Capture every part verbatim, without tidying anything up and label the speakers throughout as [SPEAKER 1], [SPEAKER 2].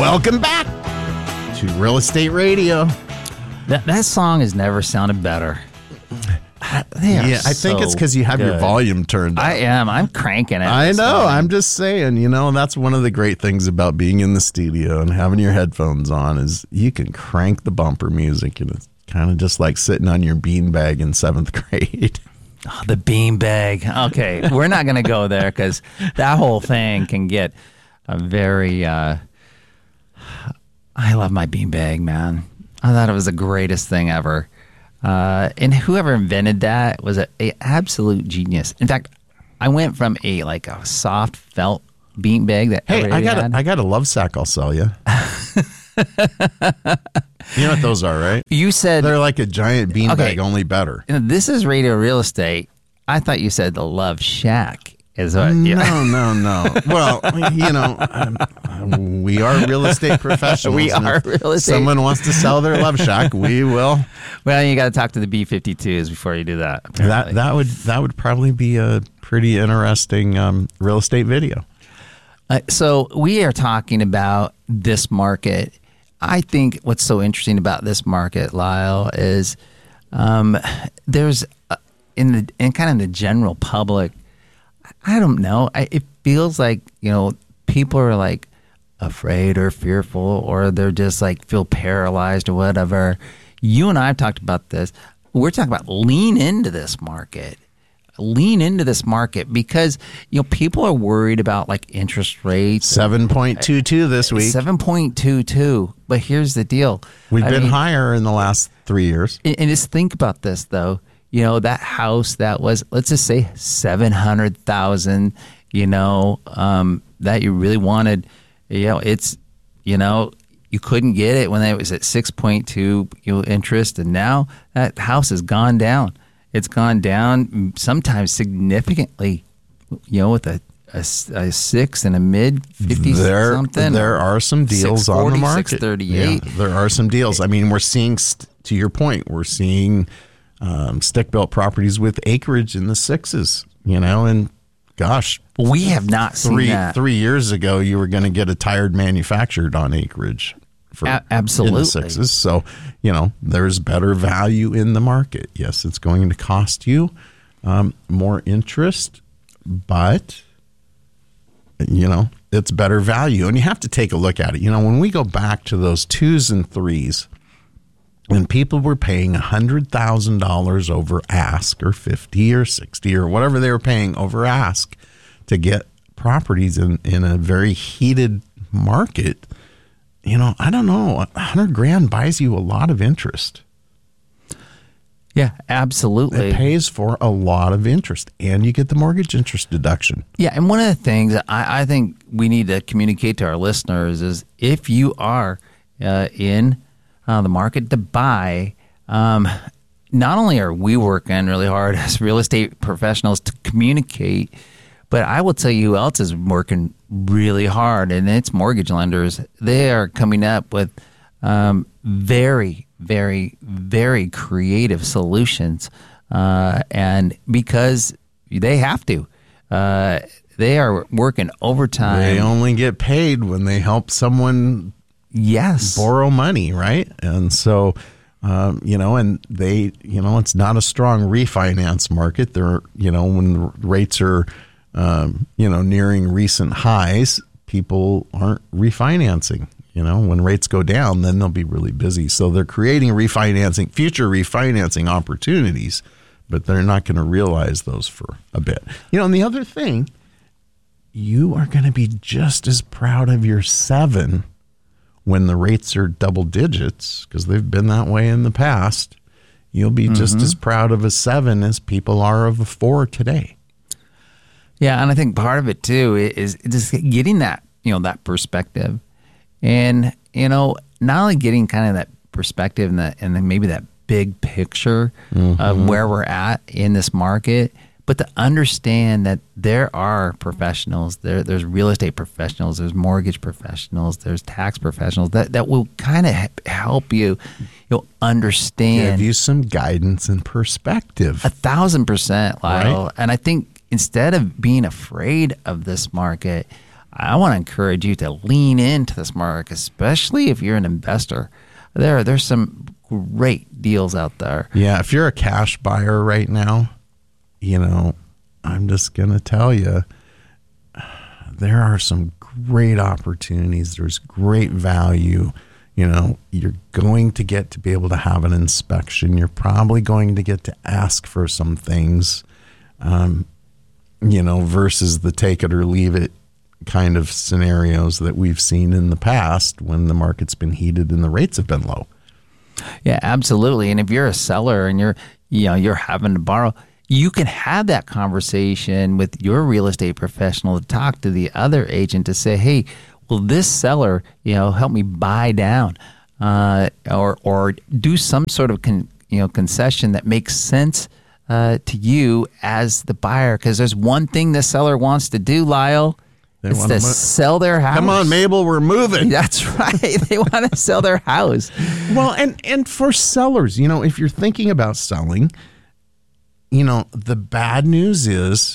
[SPEAKER 1] Welcome back to Real Estate Radio.
[SPEAKER 2] That that song has never sounded better.
[SPEAKER 1] Yeah, I think
[SPEAKER 2] so
[SPEAKER 1] it's because you have
[SPEAKER 2] good.
[SPEAKER 1] your volume turned up.
[SPEAKER 2] I am. I'm cranking it.
[SPEAKER 1] I know.
[SPEAKER 2] morning.
[SPEAKER 1] I'm just saying, you know, that's one of the great things about being in the studio and having your headphones on is you can crank the bumper music, and it's kind of just like sitting on your beanbag in seventh grade.
[SPEAKER 2] Oh, the beanbag. Okay, we're not going to go there because that whole thing can get a very. Uh, I love my beanbag, man. I thought it was the greatest thing ever. Uh, and whoever invented that was a, a absolute genius. In fact, I went from a like a soft felt beanbag that
[SPEAKER 1] Hey, I got
[SPEAKER 2] had.
[SPEAKER 1] a, I got a love sack. I'll sell you. You know what those are, right?
[SPEAKER 2] You said
[SPEAKER 1] They're like a giant beanbag,
[SPEAKER 2] Okay.
[SPEAKER 1] only better.
[SPEAKER 2] you know, this is Radio Real Estate. I thought you said the Love Shack is what.
[SPEAKER 1] No,
[SPEAKER 2] yeah.
[SPEAKER 1] no, no. Well, you know, um, we are real estate professionals.
[SPEAKER 2] We
[SPEAKER 1] and
[SPEAKER 2] are
[SPEAKER 1] if
[SPEAKER 2] real estate-
[SPEAKER 1] Someone wants to sell their love shack, we will.
[SPEAKER 2] Well, you got to talk to the B fifty-twos before you do that.
[SPEAKER 1] That
[SPEAKER 2] apparently.
[SPEAKER 1] that would that would probably be a pretty interesting um, real estate video.
[SPEAKER 2] Uh, so we are talking about this market. I think what's so interesting about this market, Lyle, is um, there's uh, in the in kind of the general public. I don't know. I, it feels like you know people are like afraid or fearful, or they're just like feel paralyzed or whatever. You and I have talked about this. We're talking about lean into this market. Lean into this market because you know people are worried about like interest rates.
[SPEAKER 1] seven point two two this week.
[SPEAKER 2] seven point two two. But here's the deal.
[SPEAKER 1] We've
[SPEAKER 2] I
[SPEAKER 1] been
[SPEAKER 2] mean,
[SPEAKER 1] higher in the last three years.
[SPEAKER 2] And, and just think about this, though. You know, that house that was, let's just say seven hundred thousand dollars, you know, um, that you really wanted, you know, it's, you know, you couldn't get it when it was at six point two you know, interest. And now that house has gone down. It's gone down sometimes significantly, you know, with a, a, a six and a mid fifty
[SPEAKER 1] There,
[SPEAKER 2] something.
[SPEAKER 1] there are some deals on the market.
[SPEAKER 2] six thirty-eight.
[SPEAKER 1] Yeah, there are some deals. I mean, we're seeing, st- to your point, we're seeing um, stick-built properties with acreage in the sixes, you know, and gosh,
[SPEAKER 2] We have not seen
[SPEAKER 1] three
[SPEAKER 2] that.
[SPEAKER 1] three years ago, you were going to get a tired manufactured on acreage. For,
[SPEAKER 2] A- absolutely.
[SPEAKER 1] in the sixes. So, you know, there's better value in the market. Yes, it's going to cost you um, more interest, but, you know, it's better value. And you have to take a look at it. You know, when we go back to those twos and threes, when people were paying one hundred thousand dollars over ask or fifty or sixty or whatever they were paying over ask to get properties in, in a very heated market, you know, I don't know, a hundred grand buys you a lot of interest.
[SPEAKER 2] Yeah, absolutely.
[SPEAKER 1] It pays for a lot of interest, and you get the mortgage interest deduction.
[SPEAKER 2] Yeah, and one of the things that I, I think we need to communicate to our listeners is if you are uh, in uh, the market to buy, um, not only are we working really hard as real estate professionals to communicate, but I will tell you who else is working really hard, and it's mortgage lenders. They are coming up with um, very, very, very creative solutions, uh, and because they have to, uh, they are working overtime.
[SPEAKER 1] They only get paid when they help someone
[SPEAKER 2] yes,
[SPEAKER 1] borrow money, right? And so, um, you know, and they, you know, it's not a strong refinance market. They're, you know, when rates are Um, you know, nearing recent highs, people aren't refinancing. You know, when rates go down, then they'll be really busy. So they're creating refinancing, future refinancing opportunities, but they're not going to realize those for a bit. You know, and the other thing, you are going to be just as proud of your seven when the rates are double digits, because they've been that way in the past. You'll be mm-hmm. just as proud of a seven as people are of a four today.
[SPEAKER 2] Yeah, and I think part of it too is just getting that, you know, that perspective, and you know, not only getting kind of that perspective and that, and then maybe that big picture mm-hmm. of where we're at in this market, but to understand that there are professionals, there there's real estate professionals, there's mortgage professionals, there's tax professionals that, that will kind of help you, you know, understand,
[SPEAKER 1] give you some guidance and perspective.
[SPEAKER 2] A thousand percent, Lyle.
[SPEAKER 1] Right?
[SPEAKER 2] And I think instead of being afraid of this market, I want to encourage you to lean into this market, especially if you're an investor. There, there's some great deals out there.
[SPEAKER 1] Yeah, if you're a cash buyer right now, you know, I'm just going to tell you, there are some great opportunities. There's great value. You know, you're going to get to be able to have an inspection. You're probably going to get to ask for some things, um, you know, versus the take it or leave it kind of scenarios that we've seen in the past when the market's been heated and the rates have been low.
[SPEAKER 2] Yeah, absolutely. And if you're a seller and you're, you know, you're having to borrow, you can have that conversation with your real estate professional to talk to the other agent to say, hey, will this seller, you know, help me buy down, uh, or or do some sort of con, you know concession that makes sense uh, to you as the buyer? Because there's one thing the seller wants to do, Lyle.
[SPEAKER 1] They
[SPEAKER 2] it's to
[SPEAKER 1] mo-
[SPEAKER 2] sell their house.
[SPEAKER 1] Come on, Mabel, we're moving.
[SPEAKER 2] That's right. They want to sell their house.
[SPEAKER 1] Well, and and for sellers, you know, if you're thinking about selling, you know, the bad news is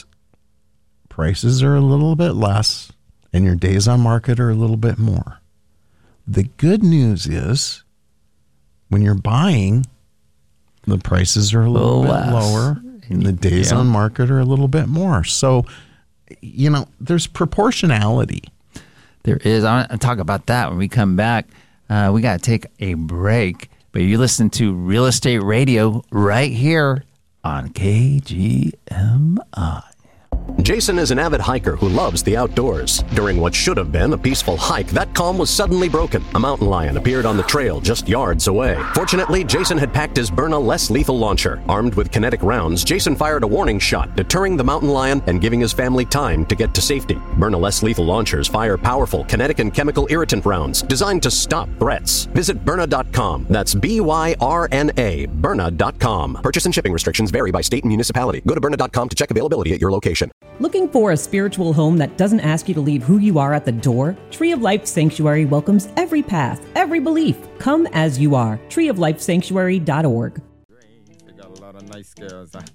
[SPEAKER 1] prices are a little bit less and your days on market are a little bit more. The good news is when you're buying, the prices are a little, little bit less. lower and the days yeah. on market are a little bit more. So, you know, there's proportionality.
[SPEAKER 2] There is. I want to talk about that when we come back. Uh, we got to take a break, but you listen to Real Estate Radio right here on K G M I.
[SPEAKER 3] Jason is an avid hiker who loves the outdoors. During what should have been a peaceful hike, that calm was suddenly broken. A mountain lion appeared on the trail just yards away. Fortunately, Jason had packed his Byrna less lethal launcher. Armed with kinetic rounds, Jason fired a warning shot, deterring the mountain lion and giving his family time to get to safety. Byrna less lethal launchers fire powerful kinetic and chemical irritant rounds designed to stop threats. Visit Byrna dot com. That's B Y R N A, Byrna dot com. Purchase and shipping restrictions vary by state and municipality. Go to Byrna dot com to check availability at your location.
[SPEAKER 4] Looking for a spiritual home that doesn't ask you to leave who you are at the door? Tree of Life Sanctuary welcomes every path, every belief. Come as you are. tree of life sanctuary dot org.
[SPEAKER 5] They got a lot of nice girls. Huh?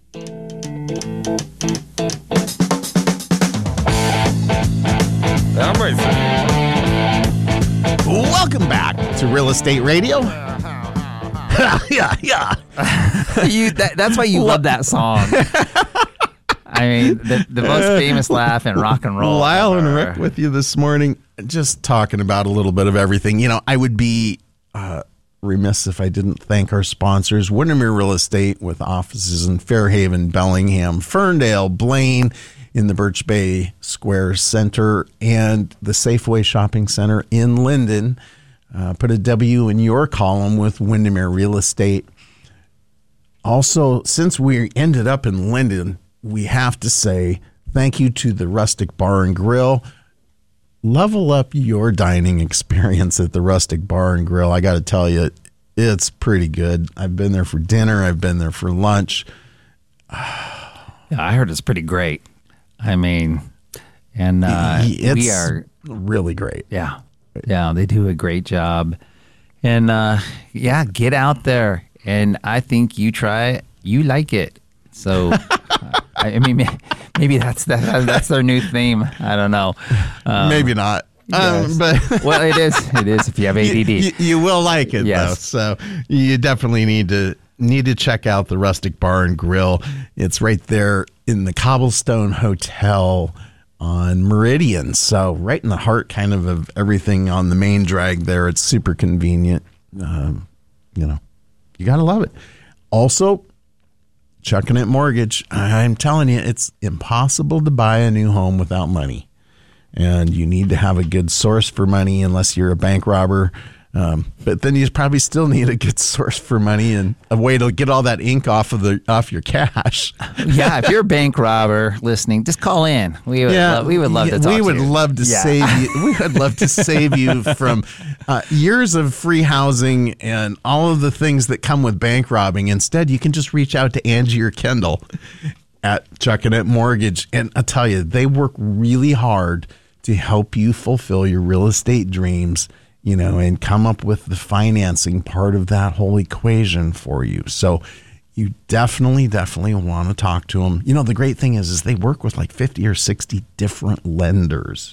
[SPEAKER 1] Welcome back to Real Estate Radio. yeah, yeah.
[SPEAKER 2] you, that, that's why you love that song. I mean, the, the most famous laugh in rock and roll.
[SPEAKER 1] Lyle and Rick with you this morning, just talking about a little bit of everything. You know, I would be uh, remiss if I didn't thank our sponsors, Windermere Real Estate, with offices in Fairhaven, Bellingham, Ferndale, Blaine, in the Birch Bay Square Center, and the Safeway Shopping Center in Linden. Uh, put a W in your column with Windermere Real Estate. Also, since we ended up in Linden, we have to say thank you to the Rustic Bar and Grill. Level up your dining experience at the Rustic Bar and Grill. I got to tell you, it's pretty good. I've been there for dinner. I've been there for lunch.
[SPEAKER 2] Yeah, I heard it's pretty great. I mean, and uh,
[SPEAKER 1] it's
[SPEAKER 2] we are
[SPEAKER 1] really great.
[SPEAKER 2] Yeah, yeah, they do a great job. And uh, yeah, get out there. And I think you try it. You like it. So, uh, I mean, maybe that's that, that's their new theme. I don't know. Um,
[SPEAKER 1] maybe not.
[SPEAKER 2] Yes.
[SPEAKER 1] Um, but
[SPEAKER 2] well, it is. It is if you have A D D.
[SPEAKER 1] You, you, you will like it, yes. though. So you definitely need to need to check out the Rustic Bar and Grill. It's right there in the Cobblestone Hotel on Meridian. So right in the heart, kind of of everything on the main drag there. It's super convenient. Um, you know, you gotta love it. Also, Chucking It Mortgage. I'm telling you, it's impossible to buy a new home without money. And you need to have a good source for money unless you're a bank robber. Um, but then you probably still need a good source for money and a way to get all that ink off of the off your cash.
[SPEAKER 2] Yeah, if you're a bank robber listening, just call in. We would, yeah, lo- we would love
[SPEAKER 1] yeah,
[SPEAKER 2] to talk
[SPEAKER 1] we
[SPEAKER 2] to
[SPEAKER 1] would
[SPEAKER 2] you.
[SPEAKER 1] love to
[SPEAKER 2] yeah.
[SPEAKER 1] save you. We would love to save you from uh, years of free housing and all of the things that come with bank robbing. Instead, you can just reach out to Angie or Kendall at Chucking It Mortgage, and I tell you, they work really hard to help you fulfill your real estate dreams, you know, and come up with the financing part of that whole equation for you. So you definitely, definitely want to talk to them. You know, the great thing is, is they work with like fifty or sixty different lenders.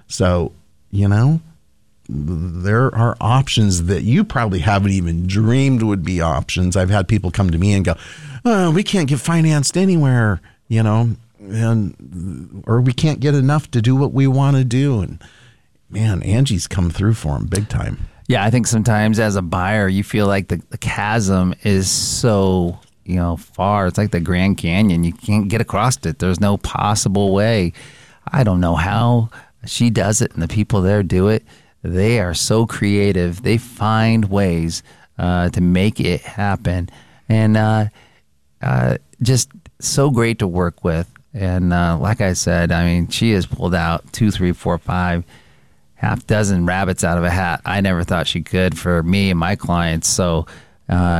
[SPEAKER 1] So, you know, there are options that you probably haven't even dreamed would be options. I've had people come to me and go, oh, we can't get financed anywhere, you know, and or we can't get enough to do what we want to do. And man, Angie's come through for them big time.
[SPEAKER 2] Yeah, I think sometimes as a buyer, you feel like the, the chasm is so, you know, far. It's like the Grand Canyon. You can't get across it. There's no possible way. I don't know how she does it and the people there do it. They are so creative. They find ways uh, to make it happen. And uh, uh, just so great to work with. And uh, like I said, I mean, she has pulled out two, three, four, five, half dozen rabbits out of a hat. I never thought she could for me and my clients. So uh,